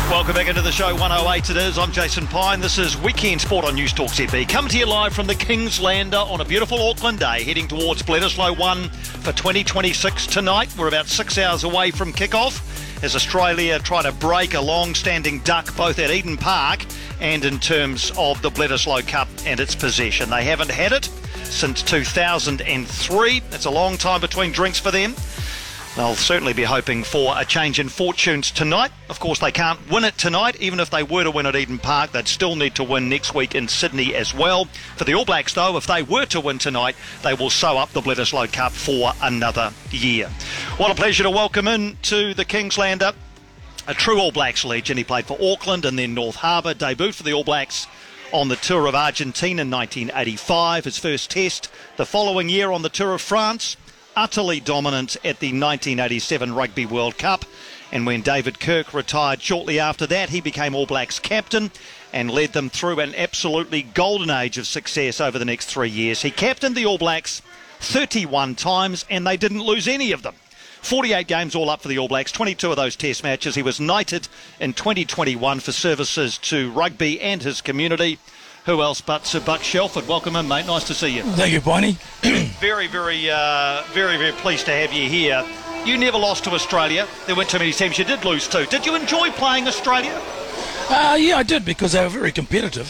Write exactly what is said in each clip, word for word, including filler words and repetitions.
Welcome back into the show, one oh eight it is. I'm Jason Pine. This is Weekend Sport on News Talk Z B. Coming to you live from the Kingslander on a beautiful Auckland day, heading towards Bledisloe one for twenty twenty-six tonight. We're about six hours away from kick-off as Australia try to break a long-standing duck both at Eden Park and in terms of the Bledisloe Cup and its possession. They haven't had it since two thousand three. It's a long time between drinks for them. They'll certainly be hoping for a change in fortunes tonight. Of course, they can't win it tonight. Even if they were to win at Eden Park, they'd still need to win next week in Sydney as well. For the All Blacks, though, if they were to win tonight, they will sew up the Bledisloe Cup for another year. What a pleasure to welcome in to the Kingslander a true All Blacks legend. He played for Auckland and then North Harbour, debuted for the All Blacks on the Tour of Argentina in nineteen eighty-five. His first test the following year on the Tour of France. Utterly dominant at the nineteen eighty-seven Rugby World Cup. And when David Kirk retired shortly after that, he became All Blacks captain and led them through an absolutely golden age of success over the next three years. He captained the All Blacks thirty-one times and they didn't lose any of them. forty-eight games all up for the All Blacks, twenty-two of those test matches. He was knighted in twenty twenty-one for services to rugby and his community. Who else but Sir Buck Shelford? Welcome in, mate. Nice to see you. Thank you, Piney. very, very, uh, very, very pleased to have you here. You never lost to Australia. There weren't too many teams you did lose to. Did you enjoy playing Australia? Uh, yeah, I did, because they were very competitive.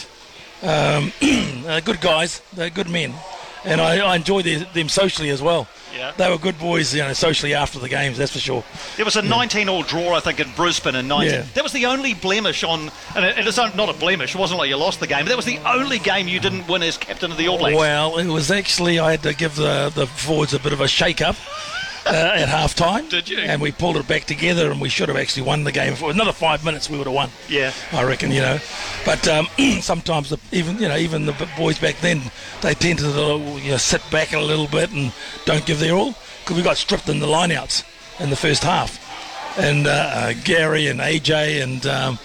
Um, they're good guys. They're good men. And I, I enjoyed their, them socially as well. Yeah. They were good boys, you know, socially after the games, that's for sure. There was a nineteen-all draw, I think, in Brisbane in nineteen. Yeah. That was the only blemish on, and it, it's not a blemish, it wasn't like you lost the game, but that was the only game you didn't win as captain of the All Blacks. Well, it was actually, I had to give the, the forwards a bit of a shake-up uh, at half-time. Did you? And we pulled it back together, and we should have actually won the game. For another five minutes, we would have won. Yeah. I reckon, you know. But um, sometimes, the, even you know, even the boys back then, they tend to you know, sit back a little bit and don't give their all. Because we got stripped in the lineouts in the first half. And uh, uh, Gary and A J and, um,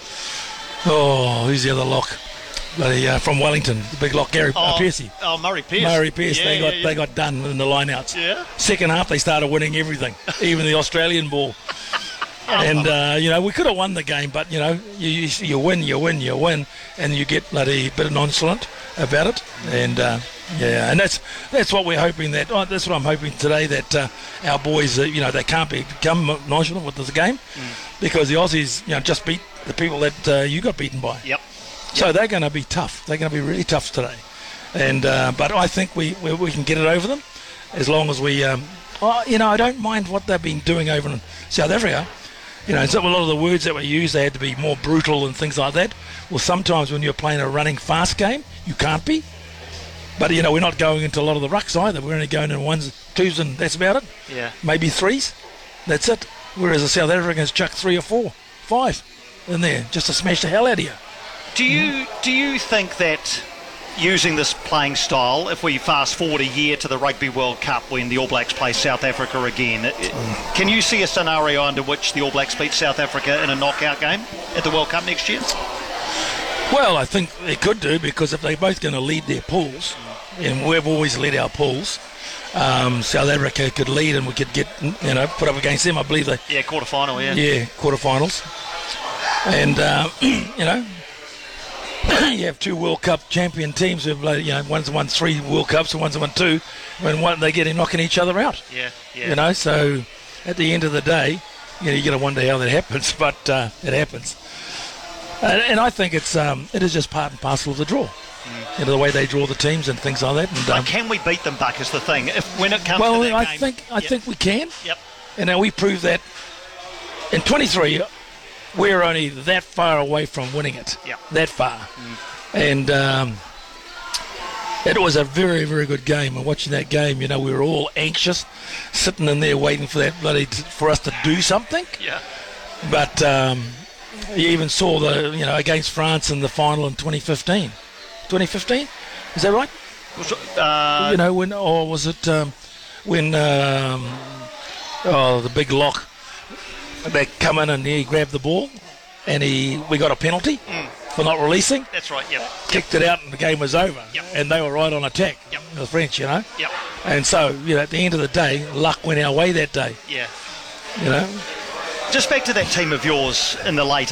oh, who's the other lock? Bloody, uh, from Wellington, the big lock, Gary oh, uh, Piercy. Oh, Murray Pierce. Murray Pierce, yeah, they, got, yeah, yeah. they got done in the lineouts. Yeah. Second half, they started winning everything, even the Australian ball. And, uh, you know, we could have won the game, but, you know, you, you, you win, you win, you win, and you get bloody bit nonchalant about it. And, uh, yeah, and that's that's what we're hoping that, oh, that's what I'm hoping today, that uh, our boys, uh, you know, they can't be, become nonchalant with the game mm. because the Aussies, you know, just beat the people that uh, you got beaten by. Yep. So yep. they're going to be tough. They're going to be really tough today. And uh, but I think we, we we can get it over them as long as we, um, well, you know, I don't mind what they've been doing over in South Africa. You know, so a lot of the words that were used, they had to be more brutal and things like that. Well, sometimes when you're playing a running fast game, you can't be. But, you know, we're not going into a lot of the rucks either. We're only going in ones, twos, and that's about it. Yeah. Maybe threes. That's it. Whereas the South Africans chuck three or four, five in there just to smash the hell out of you. Do you do you think that using this playing style, if we fast forward a year to the Rugby World Cup when the All Blacks play South Africa again, it, mm. can you see a scenario under which the All Blacks beat South Africa in a knockout game at the World Cup next year? Well, I think they could do, because if they're both going to lead their pools, and we've always led our pools, um, South Africa could lead and we could get, you know, put up against them. I believe they. Yeah, quarterfinal. Yeah. Yeah, quarterfinals, and uh, you know, you have two World Cup champion teams who've, you know, one's won three World Cups and one's won two. When one they get in knocking each other out. Yeah, yeah. You know, so at the end of the day, you know, you got to wonder how that happens, but uh, it happens. And, and I think it's um, it is just part and parcel of the draw. Mm. You know, the way they draw the teams and things like that. And, um, like, can we beat them, Buck, is the thing. If when it comes well, to that I game, think I yep. think we can. Yep. And now we proved that in twenty-three, we're only that far away from winning it. Yep. That far. Mm. And um, it was a very, very good game. And watching that game, you know, we were all anxious, sitting in there waiting for that bloody t- for us to do something. Yeah. But um, you even saw the, you know, against France in the final in twenty fifteen. twenty fifteen? Is that right? Uh, you know, when, or was it um, when, um, oh, the big lock, they come in and he grabbed the ball and he we got a penalty mm. for not releasing. That's right, yep. Kicked it out and the game was over. Yep. And they were right on attack, yep. the French, you know. Yep. And so, you know, at the end of the day, luck went our way that day. Yeah. You know. Just back to that team of yours in the late